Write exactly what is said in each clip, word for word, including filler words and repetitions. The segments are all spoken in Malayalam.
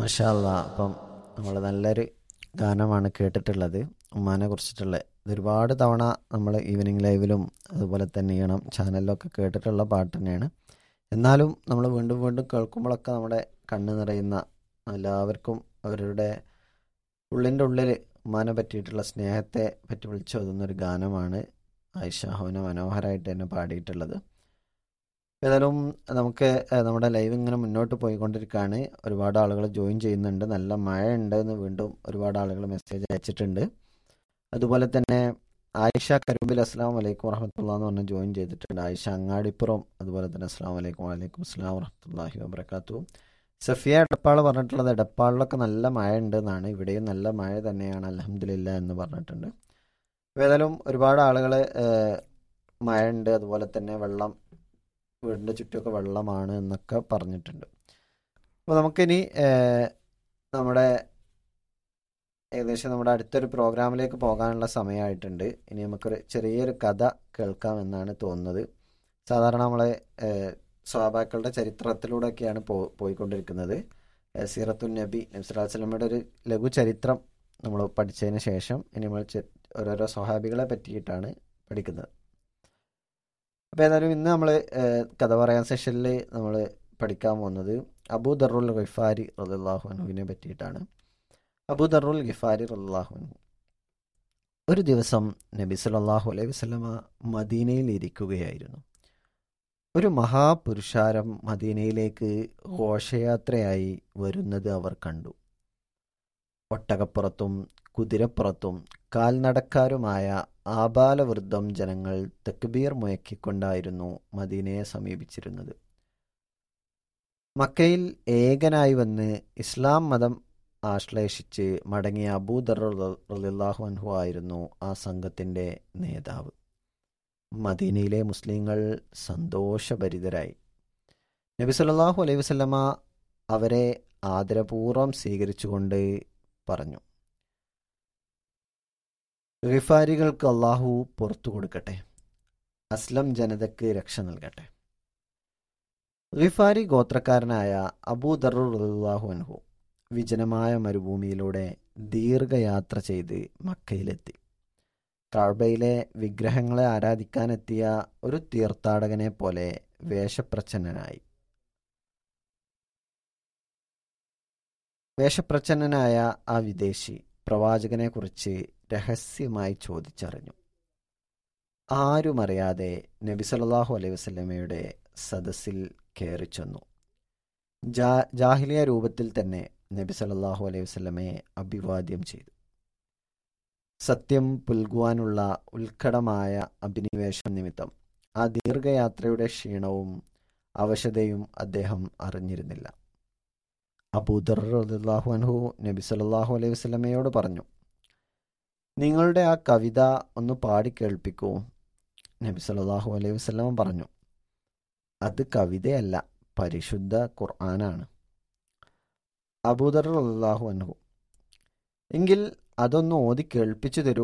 മാഷാ അല്ലാ. അപ്പം നമ്മൾ നല്ലൊരു ഗാനമാണ് കേട്ടിട്ടുള്ളത്. ഉമ്മാനെ കുറിച്ചിട്ടുള്ള ഇത് ഒരുപാട് തവണ നമ്മൾ ഈവനിങ് ലൈവിലും അതുപോലെ തന്നെ ഈണം ചാനലിലൊക്കെ കേട്ടിട്ടുള്ള പാട്ട് തന്നെയാണ്. എന്നാലും നമ്മൾ വീണ്ടും വീണ്ടും കേൾക്കുമ്പോഴൊക്കെ നമ്മുടെ കണ്ണ് നിറയുന്ന, എല്ലാവർക്കും അവരുടെ ഉള്ളിൻ്റെ ഉള്ളിൽ ഉമ്മാനെ പറ്റിയിട്ടുള്ള സ്നേഹത്തെ പറ്റി വിളിച്ചോതുന്നൊരു ഗാനമാണ് ആയിഷ ഹോന മനോഹരമായിട്ട് തന്നെ പാടിയിട്ടുള്ളത്. ഏതായാലും നമുക്ക് ഏഹ്, നമ്മുടെ ലൈവ് ഇങ്ങനെ മുന്നോട്ട് പോയിക്കൊണ്ടിരിക്കുകയാണ്. ഒരുപാട് ആളുകൾ ജോയിൻ ചെയ്യുന്നുണ്ട്. നല്ല മഴ ഉണ്ട് എന്ന് വീണ്ടും ഒരുപാട് ആളുകൾ മെസ്സേജ് അയച്ചിട്ടുണ്ട്. അതുപോലെ തന്നെ ആയിഷ കരുമ്പിൽ അസ്സാം വലൈക്കും വറഹമത്തുള്ള എന്ന് പറഞ്ഞ് ജോയിൻ ചെയ്തിട്ടുണ്ട്. ആയിഷ അങ്ങാടിപ്പുറം അതുപോലെ തന്നെ അസ്സാം വലൈക്കും വലൈക്കും അസ്സാം വറഹമത്തല്ലാഹി വബർക്കാത്തു. സഫിയ എടപ്പാൾ പറഞ്ഞിട്ടുള്ളത് എടപ്പാളിലൊക്കെ നല്ല മഴ ഉണ്ട് എന്നാണ്. ഇവിടെയും നല്ല മഴ തന്നെയാണ് അൽഹംദുലില്ലാ എന്ന് പറഞ്ഞിട്ടുണ്ട്. അപ്പോൾ ഏതായാലും ഒരുപാട് ആളുകൾ മഴ ഉണ്ട്, അതുപോലെ തന്നെ വെള്ളം, വീടിൻ്റെ ചുറ്റുമൊക്കെ വെള്ളമാണ് എന്നൊക്കെ പറഞ്ഞിട്ടുണ്ട്. അപ്പോൾ നമുക്കിനി ഏഹ്, നമ്മുടെ ഏകദേശം നമ്മുടെ അടുത്തൊരു പ്രോഗ്രാമിലേക്ക് പോകാനുള്ള സമയമായിട്ടുണ്ട്. ഇനി നമുക്കൊരു ചെറിയൊരു കഥ കേൾക്കാമെന്നാണ് തോന്നുന്നത്. സാധാരണ നമ്മളെ ഏഹ്, സ്വഹാബാക്കളുടെ ചരിത്രത്തിലൂടെയൊക്കെയാണ് പോ പോയിക്കൊണ്ടിരിക്കുന്നത്. ഏഹ്, സീറത്തുൻ നബി നബി സല്ലല്ലാഹു അലൈഹി വസല്ലമയുടെ ഒരു ലഘു ചരിത്രം നമ്മൾ പഠിച്ചതിന് ശേഷം ഇനി നമ്മൾ ചെ- ഓരോരോ സ്വഹാബികളെ പറ്റിയിട്ടാണ് പഠിക്കുന്നത്. അപ്പോൾ ഏതായാലും ഇന്ന് നമ്മൾ കഥ പറയാൻ സെഷനിൽ നമ്മൾ പഠിക്കാൻ പോകുന്നത് അബൂ ദർറുൽ ഗിഫാരി റളിയല്ലാഹു അൻഹുവിനെ പറ്റിയിട്ടാണ്. അബൂ ദർറുൽ ഗിഫാരി റളിയല്ലാഹു അൻഹു ഒരു ദിവസം നബി സല്ലല്ലാഹു അലൈഹി വസല്ലമ മദീനയിൽ ഇരിക്കുകയായിരുന്നു. ഒരു മഹാപുരുഷാരം മദീനയിലേക്ക് ഘോഷയാത്രയായി വരുന്നത് അവർ കണ്ടു. ഒട്ടകപ്പുറത്തും കുതിരപ്പുറത്തും കാൽനടക്കാരുമായ ആബാലവൃദ്ധം ജനങ്ങൾ തക്ബീർ മുഴക്കിക്കൊണ്ടായിരുന്നു മദീനയെ സമീപിച്ചിരുന്നത്. മക്കയിൽ ഏകനായി വന്ന് ഇസ്ലാം മതം ആശ്ലേഷിച്ച് മടങ്ങിയ അബൂദർ റളിയല്ലാഹു അൻഹു ആയിരുന്നു ആ സംഘത്തിൻ്റെ നേതാവ്. മദീനയിലെ മുസ്ലിങ്ങൾ സന്തോഷഭരിതരായി. നബി സല്ലല്ലാഹു അലൈഹി വസല്ലമ അവരെ ആദരപൂർവ്വം സ്വീകരിച്ചുകൊണ്ട് പറഞ്ഞു, ഗിഫാരികൾക്ക് അള്ളാഹു പുറത്തു കൊടുക്കട്ടെ, അസ്ലം ജനതയ്ക്ക് രക്ഷ നൽകട്ടെ. ഗിഫാരി ഗോത്രക്കാരനായ അബൂ ദർർ റളിയല്ലാഹു അൻഹു വിജനമായ മരുഭൂമിയിലൂടെ ദീർഘയാത്ര ചെയ്ത് മക്കയിലെത്തി. കഅബയിലെ വിഗ്രഹങ്ങളെ ആരാധിക്കാനെത്തിയ ഒരു തീർത്ഥാടകനെ പോലെ വേഷപ്രച്ഛന്നനായി വേഷപ്രച്ഛന്നനായ ആ വിദേശി പ്രവാചകനെക്കുറിച്ച് രഹസ്യമായി ചോദിച്ചറിഞ്ഞു. ആരുമറിയാതെ നബി സല്ലല്ലാഹു അലൈഹി വസല്ലമയുടെ സദസ്സിൽ കയറിച്ചെന്നു. ജാ ജാഹിലിയ രൂപത്തിൽ തന്നെ നബി സല്ലല്ലാഹു അലൈഹി വസല്ലമയെ അഭിവാദ്യം ചെയ്തു. സത്യം പുൽകുവാനുള്ള ഉത്കടമായ അഭിനിവേശം നിമിത്തം ആ ദീർഘയാത്രയുടെ ക്ഷീണവും അവശതയും അദ്ദേഹം അറിഞ്ഞിരുന്നില്ല. അബൂദർ റളിയല്ലാഹു അൻഹു നബി സല്ലല്ലാഹു അലൈഹി വസല്ലമയോട് പറഞ്ഞു, നിങ്ങളുടെ ആ കവിത ഒന്ന് പാടി കേൾപ്പിക്കൂ. നബി സല്ലല്ലാഹു അലൈഹി വസല്ലമ പറഞ്ഞു, അത് കവിതയല്ല, പരിശുദ്ധ ഖുർആനാണ്. അബൂദർ റളിയല്ലാഹു അൻഹു, എങ്കിൽ അതൊന്ന് ഓതി കേൾപ്പിച്ചു തരൂ.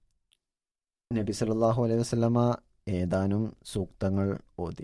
നബി സല്ലല്ലാഹു അലൈഹി വസല്ലമ ഏതാനും സൂക്തങ്ങൾ ഓതി.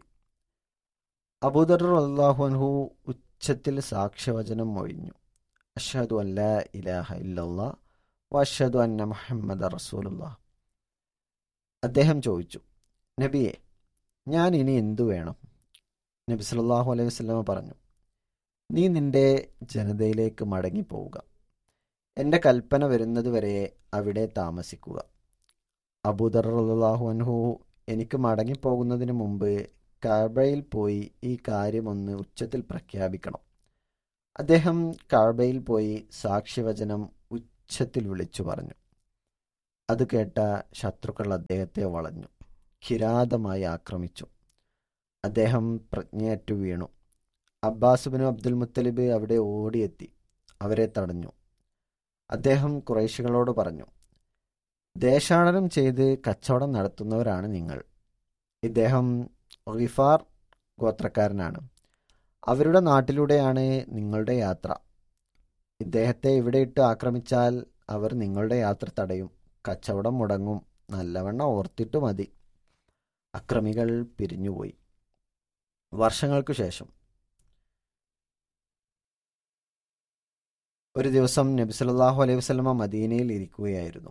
അബൂദർ റളിയല്ലാഹു അൻഹു ഉച്ചത്തിൽ സാക്ഷ്യവചനം മൊഴിഞ്ഞു. അഷ്ഹദു അൻ ലാ ഇലാഹ ഇല്ലല്ലാഹ് വ അഷ്ഹദു അന്ന മുഹമ്മദ റസൂലുള്ളാഹ്. അദ്ദേഹം ചോദിച്ചു, നബിയെ, ഞാൻ ഇനി എന്തു വേണം? നബി സല്ലല്ലാഹു അലൈഹി വസല്ലമ പറഞ്ഞു, നീ നിന്റെ ജനതയിലേക്ക് മടങ്ങിപ്പോവുക. എൻ്റെ കൽപ്പന വരുന്നതുവരെ അവിടെ താമസിക്കുക. അബൂദർ റളിയല്ലാഹു അൻഹു എനിക്ക് മടങ്ങിപ്പോകുന്നതിന് മുമ്പ് കഅബയിൽ പോയി ഈ കാര്യമൊന്ന് ഉച്ചത്തിൽ പ്രഖ്യാപിക്കണം. അദ്ദേഹം കഅബയിൽ പോയി സാക്ഷ്യവചനം ഉച്ചത്തിൽ വിളിച്ചു പറഞ്ഞു. അത് കേട്ട ശത്രുക്കൾ അദ്ദേഹത്തെ വളഞ്ഞു, കിരാതമായി ആക്രമിച്ചു. അദ്ദേഹം പ്രജ്ഞയറ്റു വീണു. അബ്ബാസ് ബിൻ അബ്ദുൽ മുത്തലിബ് അവിടെ ഓടിയെത്തി അവരെ തടഞ്ഞു. അദ്ദേഹം ഖുറൈശികളോട് പറഞ്ഞു, ദേശാടനം ചെയ്ത് കച്ചവടം നടത്തുന്നവരാണ് നിങ്ങൾ. ഇദ്ദേഹം ഗിഫാർ ഗോത്രക്കാരനാണ്. അവരുടെ നാട്ടിലൂടെയാണ് നിങ്ങളുടെ യാത്ര. ഇദ്ദേഹത്തെ ഇവിടെ ഇട്ട് ആക്രമിച്ചാൽ അവർ നിങ്ങളുടെ യാത്ര തടയും, കച്ചവടം മുടങ്ങും. നല്ലവണ്ണം ഓർത്തിട്ടു മതി. അക്രമികൾ പിരിഞ്ഞുപോയി. വർഷങ്ങൾക്കു ശേഷം ഒരു ദിവസം നബി സല്ലല്ലാഹു അലൈഹി വസല്ലമ മദീനയിൽ ഇരിക്കുകയായിരുന്നു.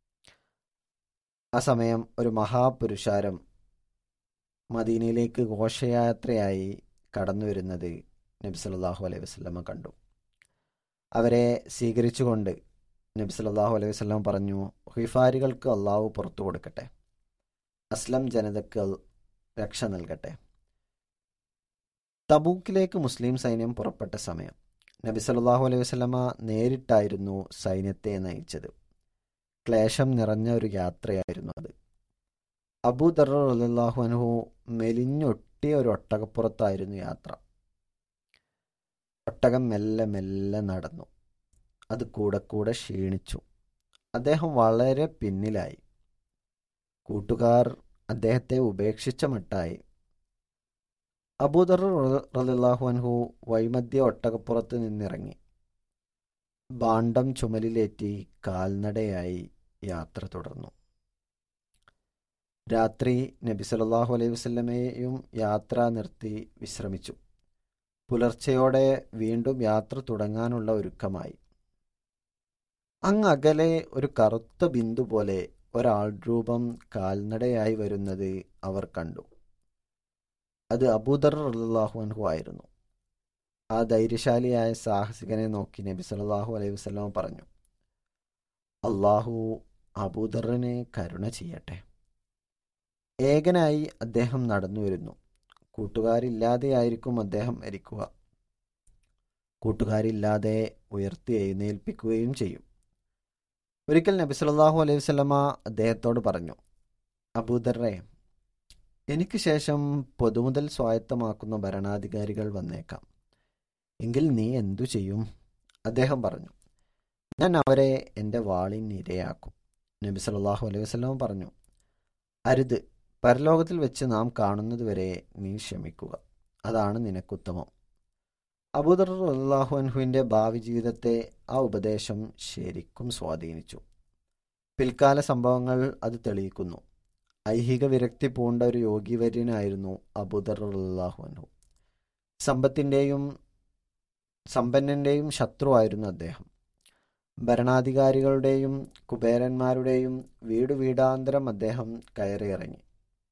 ആ സമയം ഒരു മഹാപുരുഷാരം മദീനയിലേക്ക് ഘോഷയാത്രയായി കടന്നു വരുന്നത് നബി സല്ലല്ലാഹു അലൈഹി വസല്ലമ കണ്ടു. അവരെ സ്വീകരിച്ചുകൊണ്ട് നബി സല്ലല്ലാഹു അലൈഹി വസല്ലമ പറഞ്ഞു, ഹിഫാരികൾക്ക് അള്ളാഹു പുറത്തു കൊടുക്കട്ടെ, അസ്ലം ജനതയ്ക്ക് രക്ഷ നൽകട്ടെ. തബൂക്കിലേക്ക് മുസ്ലിം സൈന്യം പുറപ്പെട്ട സമയം നബി സല്ലല്ലാഹു അലൈഹി വസല്ലമ നേരിട്ടായിരുന്നു സൈന്യത്തെ നയിച്ചത്. ക്ലേശം നിറഞ്ഞ ഒരു യാത്രയായിരുന്നു അത്. അബൂദർ റളിയല്ലാഹു അൻഹു മെലിഞ്ഞൊട്ടിയ ഒരു ഒട്ടകപ്പുറത്തായിരുന്നു യാത്ര. ഒട്ടകം മെല്ലെ മെല്ലെ നടന്നു. അത് കൂടെ കൂടെ ക്ഷീണിച്ചു. അദ്ദേഹം വളരെ പിന്നിലായി. കൂട്ടുകാർ അദ്ദേഹത്തെ ഉപേക്ഷിച്ച മട്ടായി. അബൂദർ റളിയല്ലാഹു അൻഹു വൈമധ്യ ഒട്ടകപ്പുറത്ത് നിന്നിറങ്ങി. ഭാണ്ഡം ചുമലിലേറ്റി കാൽനടയായി യാത്ര തുടർന്നു. രാത്രി നബി സല്ലല്ലാഹു അലൈഹി വസല്ലമയും യാത്ര നിർത്തി വിശ്രമിച്ചു. പുലർച്ചയോടെ വീണ്ടും യാത്ര തുടങ്ങാനുള്ള ഒരുക്കമായി. അങ്ങകലെ ഒരു കറുത്ത ബിന്ദു പോലെ ഒരാൾ രൂപം കാൽനടയായി വരുന്നത് അവർ കണ്ടു. അത് അബൂദർ റളിയല്ലാഹു അൻഹു ആയിരുന്നു. ആ ധൈര്യശാലിയായ സാഹസികനെ നോക്കി നബി സല്ലല്ലാഹു അലൈഹി വസല്ലമ പറഞ്ഞു, അള്ളാഹു അബൂദറിനെ കരുണ ചെയ്യട്ടെ. ഏകനായി അദ്ദേഹം നടന്നു വരുന്നു. കൂട്ടുകാരില്ലാതെയായിരിക്കും അദ്ദേഹം മരിക്കുക. കൂട്ടുകാരില്ലാതെ ഉയർത്തി എഴുന്നേൽപ്പിക്കുകയും ചെയ്യും. ഒരിക്കൽ നബി സല്ലല്ലാഹു അലൈഹി വസല്ലമ അദ്ദേഹത്തോട് പറഞ്ഞു, അബൂദറെ, എനിക്ക് ശേഷം പൊതുമുതൽ സ്വായത്തമാക്കുന്ന ഭരണാധികാരികൾ വന്നേക്കാം. എങ്കിൽ നീ എന്തു ചെയ്യും? അദ്ദേഹം പറഞ്ഞു, ഞാൻ അവരെ എൻ്റെ വാളിന് ഇരയാക്കും. നബി സല്ലല്ലാഹു അലൈഹി വസല്ലമ പറഞ്ഞു, അരുത്, പരലോകത്തിൽ വെച്ച് നാം കാണുന്നത് വരെ നീ ക്ഷമിക്കുക, അതാണ് നിനക്കുത്തമം. അബൂദർ റളിയല്ലാഹു അൻഹുവിൻ്റെ ഭാവി ജീവിതത്തെ ആ ഉപദേശം ശരിക്കും സ്വാധീനിച്ചു. പിൽക്കാല സംഭവങ്ങൾ അത് തെളിയിക്കുന്നു. ഐഹിക വിരക്തി പൂണ്ട ഒരു യോഗിവര്യനായിരുന്നു അബൂദർ റളിയല്ലാഹു അൻഹു. സമ്പത്തിൻ്റെയും സമ്പന്നൻ്റെയും ശത്രുവായിരുന്നു അദ്ദേഹം. ഭരണാധികാരികളുടെയും കുബേരന്മാരുടെയും വീടു വീടാന്തരം അദ്ദേഹം കയറിയിറങ്ങി.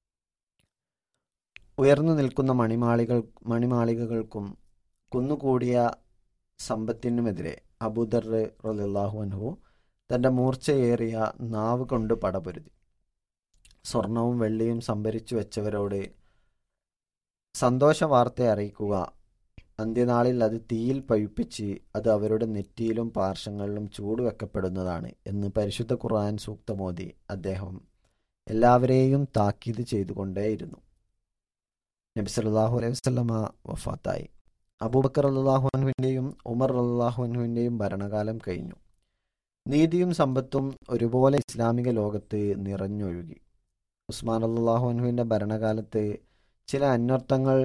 ഉയർന്നു നിൽക്കുന്ന മണിമാളികൾ മണിമാളികകൾക്കും കുന്നുകൂടിയ സമ്പത്തിനുമെതിരെ അബൂദർ റളിയല്ലാഹു അൻഹു തൻ്റെ മൂർച്ചയേറിയ നാവ് കൊണ്ട് പടപൊരുതി. സ്വർണവും വെള്ളിയും സംഭരിച്ചു വെച്ചവരോട് സന്തോഷ വാർത്ത അറിയിക്കുക, അന്ത്യനാളിൽ അത് തീയിൽ പഴുപ്പിച്ച് അത് അവരുടെ നെറ്റിയിലും പാർശ്വങ്ങളിലും ചൂടുവെക്കപ്പെടുന്നതാണ് എന്ന് പരിശുദ്ധ ഖുർആൻ സൂക്തമോദി അദ്ദേഹം എല്ലാവരെയും താക്കീത് ചെയ്തുകൊണ്ടേയിരുന്നു. നബി സല്ലല്ലാഹു അലൈഹി വസല്ലമ വഫാത്തായി. അബൂബക്കർ റളിയല്ലാഹു അൻഹുവിൻ്റെയും ഉമർ റളിയല്ലാഹു അൻഹുവിൻ്റെയും ഭരണകാലം കഴിഞ്ഞു. നീതിയും സമ്പത്തും ഒരുപോലെ ഇസ്ലാമിക ലോകത്ത് നിറഞ്ഞൊഴുകി. ഉസ്മാൻ റളിയല്ലാഹു അൻഹുവിൻ്റെ ഭരണകാലത്ത് ചില അന്വർത്ഥങ്ങൾ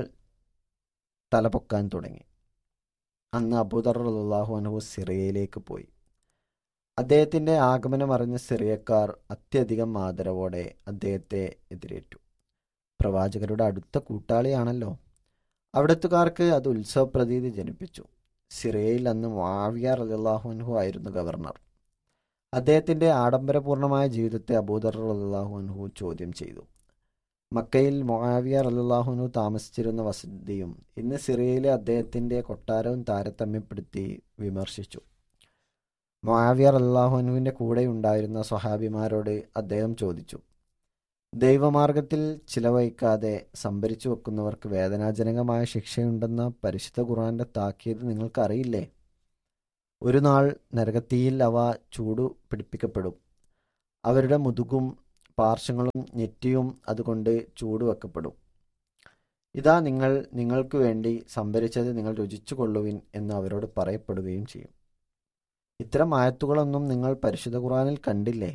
തലപൊക്കാൻ തുടങ്ങി. അന്ന് അബൂദർ റളിയല്ലാഹു അൻഹു സിറിയയിലേക്ക് പോയി. അദ്ദേഹത്തിൻ്റെ ആഗമനം അറിഞ്ഞ സിറിയക്കാർ അത്യധികം ആദരവോടെ അദ്ദേഹത്തെ എതിരേറ്റു. പ്രവാചകരുടെ അടുത്ത കൂട്ടാളിയാണല്ലോ. അവിടത്തുകാർക്ക് അത് ഉത്സവപ്രതീതി ജനിപ്പിച്ചു. സിറിയയിൽ അന്ന് മുആവിയ റളിയല്ലാഹു അൻഹു ആയിരുന്നു ഗവർണർ. അദ്ദേഹത്തിൻ്റെ ആഡംബരപൂർണമായ ജീവിതത്തെ അബൂദർ റളിയല്ലാഹു അൻഹു ചോദ്യം ചെയ്തു. മക്കയിൽ മുആവിയ റളിയല്ലാഹു അൻഹു താമസിച്ചിരുന്ന വസതിയും ഇന്ന് സിറിയയിലെ അദ്ദേഹത്തിൻ്റെ കൊട്ടാരവും താരതമ്യപ്പെടുത്തി വിമർശിച്ചു. മുആവിയ റളിയല്ലാഹു അൻഹുവിൻ്റെ കൂടെ ഉണ്ടായിരുന്ന സ്വഹാബിമാരോട് അദ്ദേഹം ചോദിച്ചു, ദൈവമാർഗത്തിൽ ചിലവഴിക്കാതെ സംഭരിച്ചു വെക്കുന്നവർക്ക് വേദനാജനകമായ ശിക്ഷയുണ്ടെന്ന പരിശുദ്ധ ഖുർആന്റെ താക്കീത് നിങ്ങൾക്കറിയില്ലേ? ഒരു നാൾ നരകത്തീയിൽ അവ ചൂടു പിടിപ്പിക്കപ്പെടും. അവരുടെ മുതുകും പാർശ്വങ്ങളും നെറ്റിയും അതുകൊണ്ട് ചൂടുവെക്കപ്പെടും. ഇതാ നിങ്ങൾ നിങ്ങൾക്ക് വേണ്ടി സംഭരിച്ചത് നിങ്ങൾ രുചിച്ചു കൊള്ളുവിൻ എന്ന് അവരോട് പറയപ്പെടുകയും ചെയ്യും. ഇത്തരം ആയത്തുകളൊന്നും നിങ്ങൾ പരിശുദ്ധ ഖുർആനിൽ കണ്ടില്ലേ?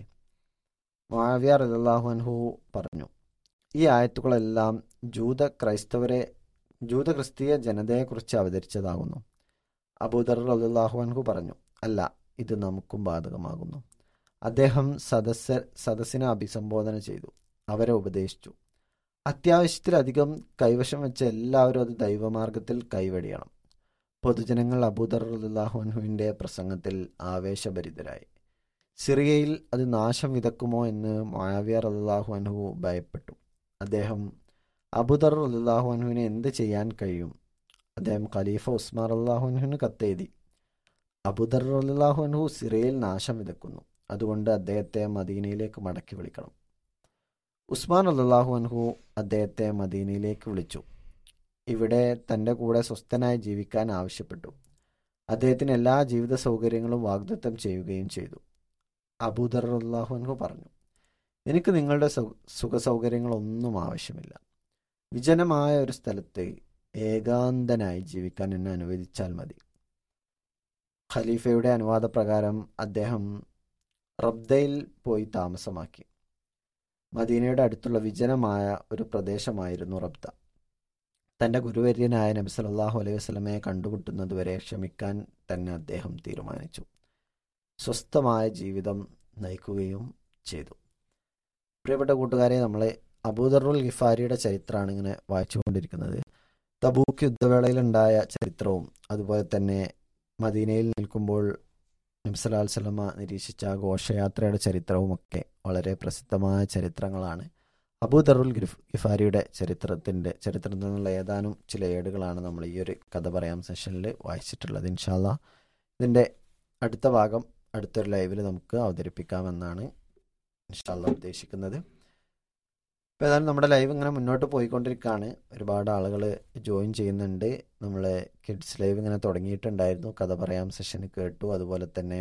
മുആവിയ റളിയല്ലാഹു അൻഹു പറഞ്ഞു, ഈ ആയത്തുകളെല്ലാം ജൂത ക്രൈസ്തവരെ ജൂത ക്രിസ്തീയ ജനതയെക്കുറിച്ച് അവതരിച്ചതാകുന്നു. അബൂദർ റളിയല്ലാഹു അൻഹു പറഞ്ഞു, അല്ല, ഇത് നമുക്കും ബാധകമാകുന്നു. അദ്ദേഹം സദസ്സ സദസ്സിനെ അഭിസംബോധന ചെയ്തു, അവരെ ഉപദേശിച്ചു. അത്യാവശ്യത്തിലധികം കൈവശം വെച്ച എല്ലാവരും അത് ദൈവമാർഗത്തിൽ കൈവെടിയണം. പൊതുജനങ്ങൾ അബൂദർ റളിയല്ലാഹു അൻഹുവിൻ്റെ പ്രസംഗത്തിൽ ആവേശഭരിതരായി. സിറിയയിൽ അത് നാശം വിതക്കുമോ എന്ന് മുആവിയ റളിയല്ലാഹു അൻഹു ഭയപ്പെട്ടു. അദ്ദേഹം അബൂദർ റളിയല്ലാഹു അൻഹുവിനെ എന്ത് ചെയ്യാൻ കഴിയും? അദ്ദേഹം ഖലീഫ ഉസ്മാൻ റളിയല്ലാഹു അൻഹുവിന് കത്തെഴുതി. അബൂദർ റളിയല്ലാഹു അൻഹു സിറിയയിൽ നാശം വിതക്കുന്നു, അതുകൊണ്ട് അദ്ദേഹത്തെ മദീനയിലേക്ക് മടക്കി വിളിക്കണം. ഉസ്മാൻ റളിയല്ലാഹു അൻഹു അദ്ദേഹത്തെ മദീനയിലേക്ക് വിളിച്ചു. ഇവിടെ തൻ്റെ കൂടെ സ്വസ്ഥനായി ജീവിക്കാൻ ആവശ്യപ്പെട്ടു. അദ്ദേഹത്തിന് എല്ലാ ജീവിത സൗകര്യങ്ങളും വാഗ്ദത്തം ചെയ്യുകയും ചെയ്തു. അബൂദർ റളിയല്ലാഹു അൻഹു പറഞ്ഞു, എനിക്ക് നിങ്ങളുടെ സുഖ സൗകര്യങ്ങളൊന്നും ആവശ്യമില്ല. വിജനമായ ഒരു സ്ഥലത്ത് ഏകാന്തനായി ജീവിക്കാൻ എന്നെ അനുവദിച്ചാൽ മതി. ഖലീഫയുടെ അനുവാദപ്രകാരം അദ്ദേഹം റബ്ദയിൽ പോയി താമസമാക്കി. മദീനയുടെ അടുത്തുള്ള വിജനമായ ഒരു പ്രദേശമായിരുന്നു റബ്ദ. തൻ്റെ ഗുരുവര്യനായ നബി സല്ലല്ലാഹു അലൈഹി വസല്ലമയെ കണ്ടുമുട്ടുന്നതുവരെ ക്ഷമിക്കാൻ തന്നെ അദ്ദേഹം തീരുമാനിച്ചു. സ്വസ്ഥമായ ജീവിതം നയിക്കുകയും ചെയ്തു. പ്രിയപ്പെട്ട കൂട്ടുകാരെ, നമ്മൾ അബൂദറുൽ ഗിഫാരിയുടെ ചരിത്രമാണ് ഇങ്ങനെ വായിച്ചുകൊണ്ടിരിക്കുന്നത്. തബൂക്ക് യുദ്ധവേളയിലുണ്ടായ ചരിത്രവും അതുപോലെ തന്നെ മദീനയിൽ നിൽക്കുമ്പോൾ നബി സല്ലല്ലാഹു അലൈഹി വസല്ലമ നിരീക്ഷിച്ച ഘോഷയാത്രയുടെ ചരിത്രവുമൊക്കെ വളരെ പ്രസിദ്ധമായ ചരിത്രങ്ങളാണ്. അബൂദറുൽ ഗിഫാരിയുടെ ചരിത്രത്തിൻ്റെ ചരിത്രത്തിൽ നിന്നുള്ള ഏതാനും ചില ഏടുകളാണ് നമ്മൾ ഈ ഒരു കഥ പറയാം സെഷനിൽ വായിച്ചിട്ടുള്ളത്. ഇൻഷാ അല്ലാഹ് ഇതിൻ്റെ അടുത്ത ഭാഗം അടുത്തൊരു ലൈവിൽ നമുക്ക് അവതരിപ്പിക്കാമെന്നാണ് ഇൻഷാ അല്ലാഹ് ഉദ്ദേശിക്കുന്നത്. ഇപ്പോൾ ഏതായാലും നമ്മുടെ ലൈവ് ഇങ്ങനെ മുന്നോട്ട് പോയിക്കൊണ്ടിരിക്കുകയാണ്. ഒരുപാട് ആളുകൾ ജോയിൻ ചെയ്യുന്നുണ്ട്. നമ്മൾ കിഡ്സ് ലൈവ് ഇങ്ങനെ തുടങ്ങിയിട്ടുണ്ടായിരുന്നു. കഥ പറയാം സെഷൻ കേട്ടു, അതുപോലെ തന്നെ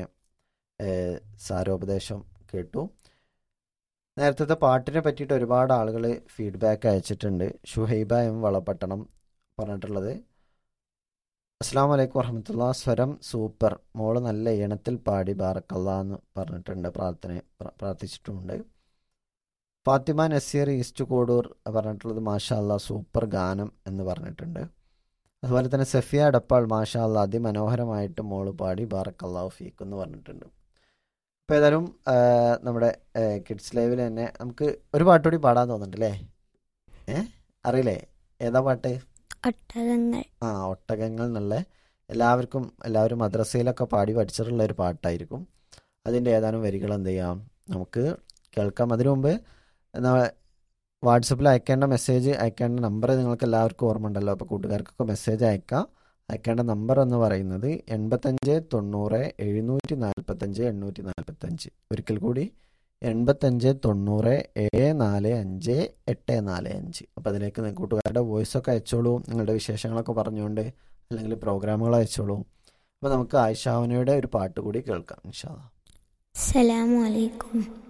സാരോപദേശം കേട്ടു. നേരത്തെ പാട്ടിനെ പറ്റിയിട്ട് ഒരുപാട് ആളുകൾ ഫീഡ്ബാക്ക് അയച്ചിട്ടുണ്ട്. ഷുഹൈബ എം വളപട്ടണം പറഞ്ഞിട്ടുള്ളത്, അസ്സലാമു അലൈക്കും വറഹ്മത്തുള്ളാഹി, സ്വരം സൂപ്പർ, മോള് നല്ല ഈണത്തിൽ പാടി ബാറക്കല്ലാ എന്ന് പറഞ്ഞിട്ടുണ്ട്, പ്രാർത്ഥന പ്രാർത്ഥിച്ചിട്ടുമുണ്ട്. ഫാത്തിമ നസീർ ഈസ്റ്റ് കോഡൂർ പറഞ്ഞിട്ടുള്ളത് മാഷാ അല്ലാ സൂപ്പർ ഗാനം എന്ന് പറഞ്ഞിട്ടുണ്ട്. അതുപോലെ തന്നെ സഫിയ അടപ്പാൾ മാഷാ അല്ലാ അതിമനോഹരമായിട്ട് മോള് പാടി ബാറക്കല്ലാഹു ഫീക്ക് എന്ന് പറഞ്ഞിട്ടുണ്ട്. അപ്പോൾ ഏതായാലും നമ്മുടെ കിഡ്സ് ലൈവിൽ തന്നെ നമുക്ക് ഒരു പാട്ടുകൂടി പാടാൻ തോന്നുന്നുണ്ട് അല്ലേ? ഏ അറിയില്ലേ ഏതാ പാട്ട്? ഒട്ടകങ്ങൾ. ആ ഒട്ടകങ്ങൾ എന്നുള്ള എല്ലാവർക്കും എല്ലാവരും മദ്രസയിലൊക്കെ പാടി പഠിച്ചിട്ടുള്ള ഒരു പാട്ടായിരിക്കും. അതിൻ്റെ ഏതാനും വരികൾ എന്ത് ചെയ്യാം നമുക്ക് കേൾക്കാം. അതിനു മുമ്പ് വാട്സപ്പിൽ അയക്കേണ്ട മെസ്സേജ് അയക്കേണ്ട നമ്പർ നിങ്ങൾക്ക് എല്ലാവർക്കും ഓർമ്മ ഉണ്ടല്ലോ. അപ്പോൾ കൂട്ടുകാർക്കൊക്കെ മെസ്സേജ് അയക്കാം. അയക്കേണ്ട നമ്പർ എന്ന് പറയുന്നത് എൺപത്തഞ്ച് തൊണ്ണൂറ് എഴുന്നൂറ്റി നാൽപ്പത്തഞ്ച് എണ്ണൂറ്റി നാൽപ്പത്തഞ്ച്. ഒരിക്കൽ കൂടി എൺപത്തഞ്ച് തൊണ്ണൂറ് ഏഴ് നാല് അഞ്ച് എട്ട് നാല് അഞ്ച്. അപ്പോൾ അതിലേക്ക് കൂട്ടുകാരുടെ വോയിസൊക്കെ അയച്ചോളൂ, നിങ്ങളുടെ വിശേഷങ്ങളൊക്കെ പറഞ്ഞുകൊണ്ട്, അല്ലെങ്കിൽ പ്രോഗ്രാമുകൾ അയച്ചോളൂ. അപ്പോൾ നമുക്ക് ആയിഷാവനയുടെ ഒരു പാട്ട് കൂടി കേൾക്കാം ഇൻഷാ അല്ലാഹ്. അസ്സലാമു അലൈക്കും.